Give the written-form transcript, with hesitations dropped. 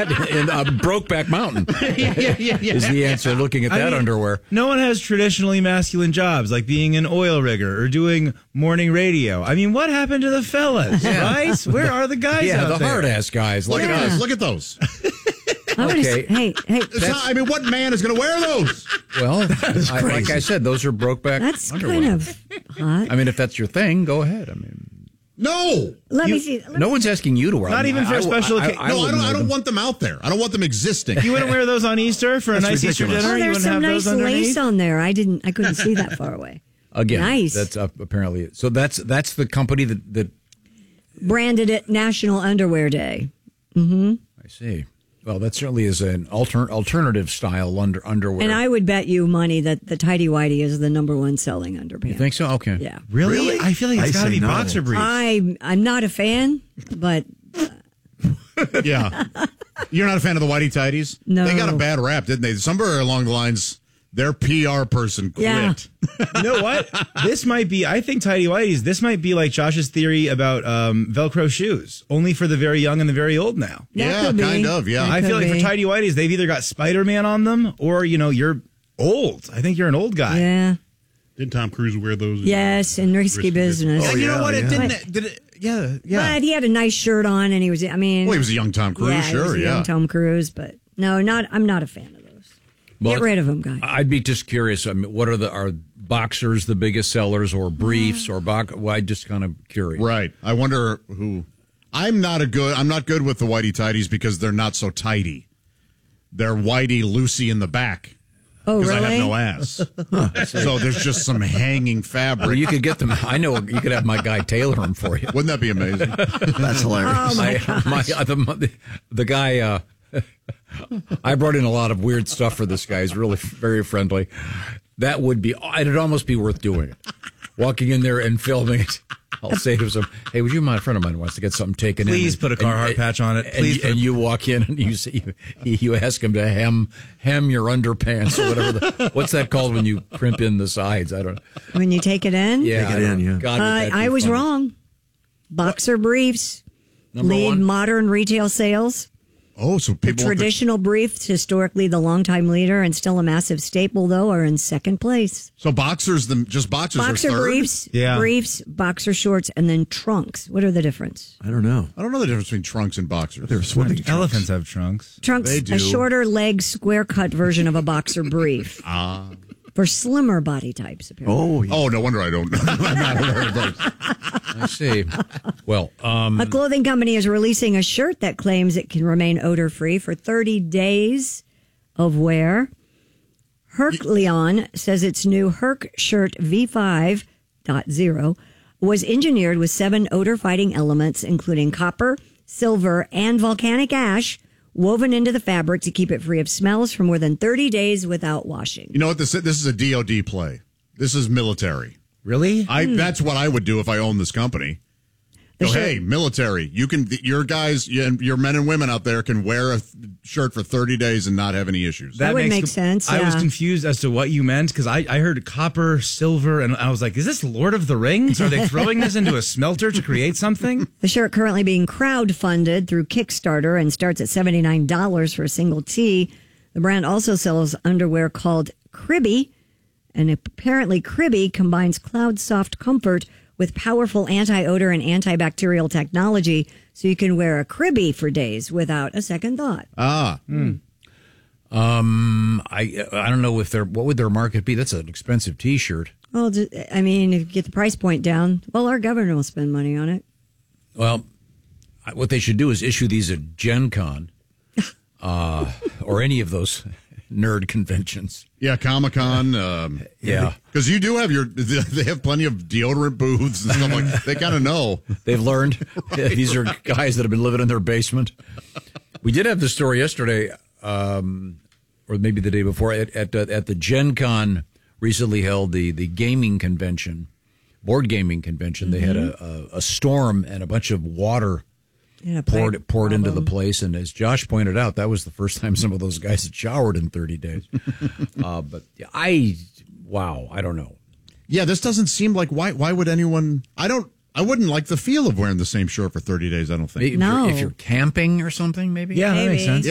that in Brokeback Mountain. Is the answer looking at that underwear. No one has traditionally masculine jobs like being an oil rigger or doing morning radio. I mean, what happened to the fellas, right? Where are the guys out the there? hard-ass guys. Look at those. Look at those. Okay. Hey. I mean, what man is going to wear those? Well, like I said, those are Brokeback That's underwear. kind of hot. I mean, if that's your thing, go ahead. I mean, No. Let me see. no one's asking you to wear them. Not even for a special occasion. I don't want them out there. I don't want them existing. You wouldn't wear those on Easter for a nice Easter ridiculous. dinner? Oh, You there's wouldn't some have nice those underneath? lace on there. I couldn't see that far away. Again, Nice. that's apparently. So that's the company that Branded it National Underwear Day. I see. Well, that certainly is an alternative style underwear. And I would bet you money that the Tidy Whitey is the number one selling underpants. You think so? Okay. Yeah. Really? I feel like it's I got to say be no. boxer briefs. I'm not a fan, but Yeah. You're not a fan of the Whitey Tidies? No. They got a bad rap, didn't they? Somewhere along the lines, their PR person quit. Yeah. You know what? This might be, I think Tidy Whities, this might be like Josh's theory about Velcro shoes, only for the very young and the very old now. Yeah, could be. kind of, yeah. That I feel could like be. for Tidy Whities, they've either got Spider-Man on them or, you're old. I think you're an old guy. yeah. Didn't Tom Cruise wear those? Yes, in Risky Business. And you know what? It yeah. didn't. Yeah. But he had a nice shirt on, and he was. I mean, Well, he was a young Tom Cruise, yeah, he was sure, a young Tom Cruise, but no, I'm not a fan of those. Well, Get rid of them, guys. I'd be just curious. I mean, what are boxers the biggest sellers, or briefs, or well, I just kind of curious. Right. I wonder who. I'm not good with the Whitey Tidies because they're not so tidy. They're Whitey Lucy in the back. Oh, Because really? I have no ass. So there's just some hanging fabric. Or you could get them. I know you could have my guy tailor them for you. Wouldn't that be amazing? That's hilarious. Oh my gosh. The guy. I brought in a lot of weird stuff for this guy. He's really very friendly. That would be. It'd almost be worth doing it. Walking in there and filming it. I'll say to him, "Hey, would you mind? A friend of mine wants to get something taken in. Please put a Carhartt patch on it. Please. And you walk in and you say, you ask him to hem your underpants or whatever. What's that called when you crimp in the sides? I don't. When you take it in, Yeah, Take it in, yeah. God, would that be I was funny. wrong. Boxer briefs Number lead one? modern retail sales. Oh, so The people. traditional briefs, historically the longtime leader and still a massive staple, though, are in second place. So boxers Boxer are third? briefs, Yeah. briefs, boxer shorts, and then trunks. What are the difference? I don't know. I don't know the difference between trunks and boxers. They're swimming trunks. Elephants have trunks. Trunks, They do. a shorter leg, square cut version of a boxer brief. For slimmer body types, apparently. Oh, yeah. Oh, no wonder I don't know. I'm not aware of those. I see. Well, A clothing company is releasing a shirt that claims it can remain odor-free for 30 days of wear. Hercleon says its new Herc shirt V5.0 was engineered with 7 odor-fighting elements, including copper, silver, and volcanic ash, woven into the fabric to keep it free of smells for more than 30 days without washing. You know what? This is a DOD play. This is military. Really? That's what I would do if I owned this company. Go, The shirt- hey, military, your guys, your men and women out there can wear a shirt for 30 days and not have any issues. That would make sense, I was yeah. confused as to what you meant because I heard copper, silver, and I was like, is this Lord of the Rings? Are they throwing this into a smelter to create something? The shirt currently being crowdfunded through Kickstarter and starts at $79 for a single tee. The brand also sells underwear called Cribby, and apparently Cribby combines Cloud Soft comfort with powerful anti-odor and antibacterial technology, so you can wear a Cribby for days without a second thought. Ah. I don't know what would their market be. That's an expensive T-shirt. Well, I mean, if you get the price point down, well, our governor will spend money on it. Well, what they should do is issue these at Gen Con or any of those nerd conventions. Yeah, Comic-Con. Yeah. Because you do have they have plenty of deodorant booths and stuff like that. They kind of know. They've learned. These are guys that have been living in their basement. We did have the story yesterday, or maybe the day before, at the Gen Con recently held the gaming convention, board gaming convention. They had a storm and a bunch of water poured into the place. And as Josh pointed out, that was the first time some of those guys had showered in 30 days. But I don't know. Yeah, this doesn't seem like why would anyone? I wouldn't like the feel of wearing the same shirt for 30 days. I don't think. Maybe if you're camping or something, maybe. Yeah, that makes Maybe. sense.